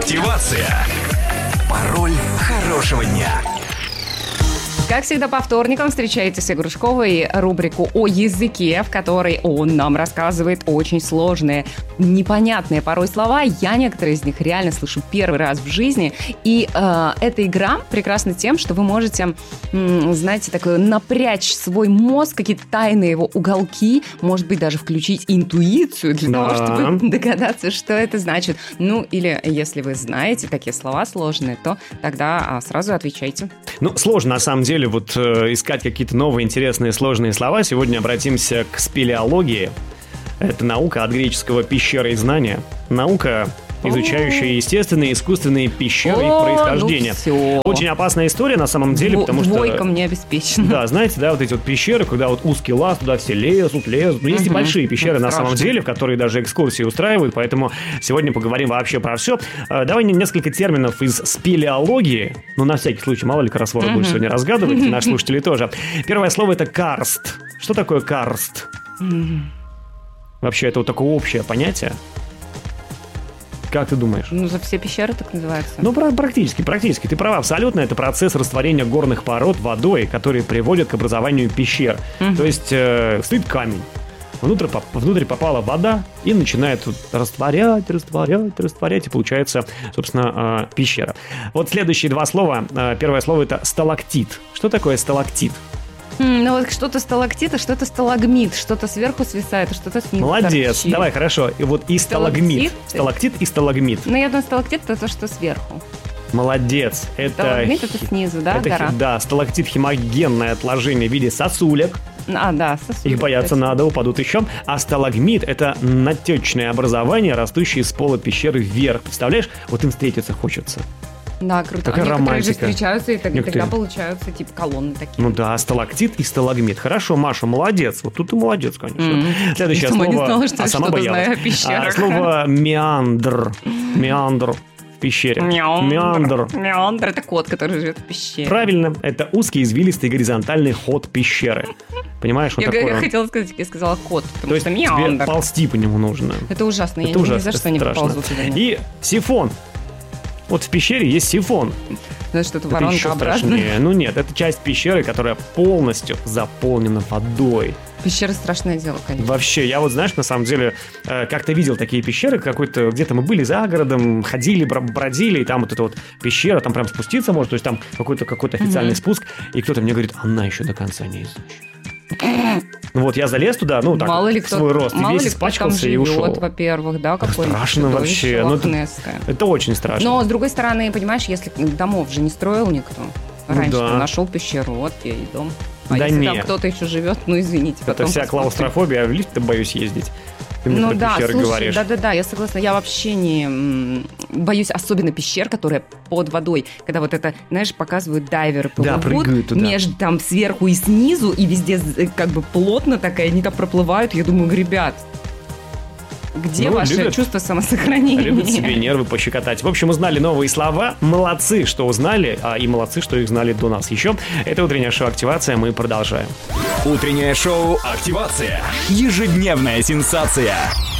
Активация. Пароль хорошего дня. Как всегда, по вторникам встречаете с Игрушковой рубрику о языке, в которой он нам рассказывает очень сложные, непонятные порой слова. Я некоторые из них реально слышу первый раз в жизни. И эта игра прекрасна тем, что вы можете, знаете, такое напрячь свой мозг, какие-то тайные его уголки, может быть, даже включить интуицию для того, чтобы догадаться, что это значит. Ну, или если вы знаете такие слова сложные, то тогда сразу отвечайте. Ну, сложно, на самом деле, вот искать какие-то новые, интересные, сложные слова. Сегодня обратимся к спелеологии. Это наука от греческого «пещера и знания». Наука, изучающая естественные и искусственные пещеры и их происхождение. Ну очень опасная история, на самом деле, потому что... Двойка мне обеспечена. Да, знаете, да, вот эти вот пещеры, когда вот узкий лаз, туда все лезут. Но есть и большие пещеры, на самом деле, в которые даже экскурсии устраивают, поэтому сегодня поговорим вообще про все. Давай несколько терминов из спелеологии, ну, на всякий случай, мало ли кроссворд будешь сегодня разгадывать, и наши слушатели тоже. Первое слово — это карст. Что такое карст? Вообще, это вот такое общее понятие. Как ты думаешь? Ну, за все пещеры так называется. Ну, практически. Ты права, абсолютно. Это процесс растворения горных пород водой, который приводит к образованию пещер. То есть стоит камень, внутрь попала вода и начинает растворять, и получается, собственно, пещера. Вот следующие два слова. Первое слово — это сталактит. Что такое сталактит? Ну вот что-то сталактит, а что-то сталагмит. Что-то сверху свисает, а что-то снизу. Молодец, торчит. Давай, хорошо. И вот и сталагмит. Сталактит и сталагмит. Ну, я думаю, сталактит — это то, что сверху. Молодец. Сталагмит — это снизу, да, гора? Да, сталактит — хемогенное отложение в виде сосулек. Да, сосуды. Их бояться надо, упадут еще. А сталагмит — это натечное образование, растущее из пола пещеры вверх. Представляешь? Вот им встретиться хочется. Да, круто. Такая некоторые же романтика. встречаются, и тогда получаются типа колонны такие. Ну да, сталактит и сталагмит. Хорошо, Маша, молодец. Вот тут ты молодец, конечно. Следующее Сама слово... не знала, что сама что-то боялась. знаю о пещерах. Слово меандр. Меандр в пещере. Меандр. Меандр — это кот, который живет в пещере. Правильно, это узкий, извилистый, горизонтальный ход пещеры. Понимаешь, вот такое. Я хотела сказать, я сказала кот, потому То есть что тебе меандр. ползти по нему нужно. Это ужасно, я Это ужасно, ни за что не страшно. поползу туда. И сифон. Вот в пещере есть сифон. Ну, что-то Это еще воронкообразное. страшнее. Ну нет, это часть пещеры, которая полностью заполнена водой. Пещера — страшное дело, конечно. Вообще, я вот, знаешь, на самом деле, как-то видел такие пещеры, где-то мы были за городом, ходили, бродили, и там вот эта вот пещера, там прям спуститься можно, то есть там какой-то официальный спуск, и кто-то мне говорит, она еще до конца не изучена. Ну вот я залез туда, ну так, мало ли в свой рост, и весь испачкался и ушел. Во-первых, да, какое-нибудь страшно вообще. Ну, лохнесское. это очень страшно. Но, с другой стороны, понимаешь, если домов же не строил никто, раньше да. нашел пещеру, вот тебе и дом. А Да если нет. там кто-то еще живет, ну извините. Это потом вся посмотрим. клаустрофобия, а в лифт-то боюсь ездить. Ты мне Ну про да, пещеры слушай, говоришь. да, я согласна. Я вообще не боюсь особенно пещер, которые под водой. Когда вот это, знаешь, показывают дайверы Да, прыгают туда. между там сверху и снизу, и везде как бы плотно такая, они там проплывают. Я думаю, ребят, где ваше чувство самосохранения? Любят себе нервы пощекотать. В общем, узнали новые слова. Молодцы, что узнали, и молодцы, что их знали до нас еще. Это утреннее шоу «Активация». Мы продолжаем. Утреннее шоу «Активация». Ежедневная сенсация.